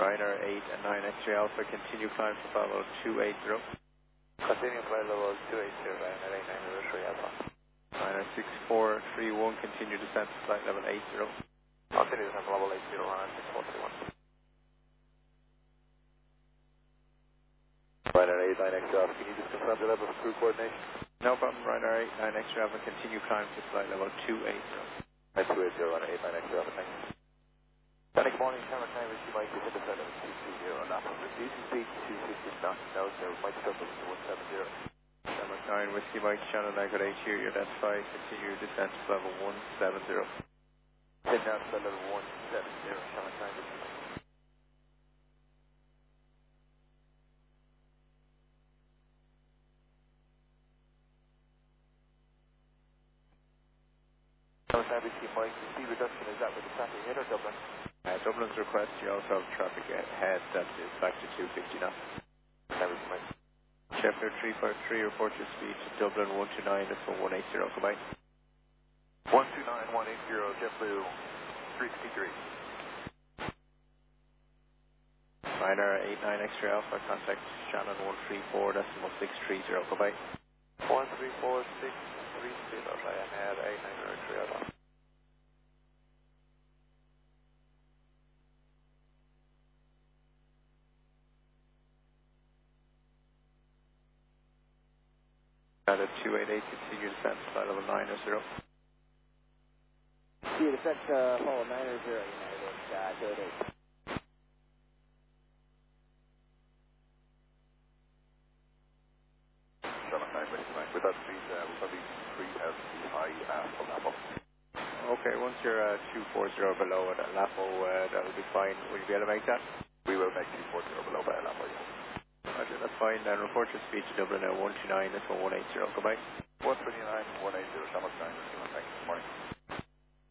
Ryanair 8 and 9 X-ray Alpha, continue climb to follow 280. Continue flight level 280, Ryanair 8, 9 X-ray Alpha. Ryanair 6431, continue descent to flight level 80. Continue descent to level 80, Ryanair 6431. Ryanair 8, 9 X-ray Alpha, can you just confirm the level of crew coordination? No problem, Ryanair 8, 9 X-ray Alpha, continue climb to flight level 280. 280, Ryanair 8, 9 X-ray Alpha, thank you. Good morning, camera time, Whiskey Mike, this is the flight level 230, lap of reducing speed, 260 knots, nose, Mike Dublin, 170. Camera 9, Whiskey Mike, channel negative 8 here, you're identified, continue descent to level 170. Head down to level 170, camera time, Whiskey Mike. Camera time, Whiskey Mike, the speed reduction, is that with the traffic ahead or Dublin? Dublin's request, you also have traffic ahead that is back to 250 knots. Sheffield 353, report your speed to Dublin 129, that's for 180, goodbye. 129, 180, JetBlue 353. Ryanair 89 X-ray Alpha, contact Shannon 134, decimal 630, goodbye. 134,630, Ryanair 89 X-ray Alpha. At 288, continue descent to flight level 900. See descent to follow 900, United 288. Shannon 9 Whiskey Mike, with that speed, we'll probably 3,000 feet high from Lapo. Okay, once you're 240 below at Lapo, that'll be fine. Will you be able to make that? We will make 240 below by Lapo, yes. Roger, that's fine. Then report your speed to Dublin at 129, that's for 180, goodbye. 129.